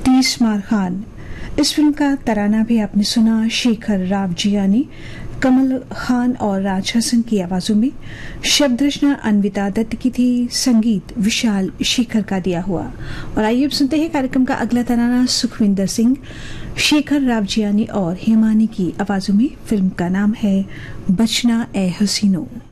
तीसमार खान। इस फिल्म का तराना भी आपने सुना शेखर रावजियानी, कमल खान और राज हसन की आवाजों में। शब्द रचना अन्विता दत्त की थी, संगीत विशाल शेखर का दिया हुआ। और आइए अब सुनते हैं कार्यक्रम का अगला तराना सुखविंदर सिंह, शेखर रावजियानी और हेमानी की आवाजों में। फिल्म का नाम है बचना ए हसीनो।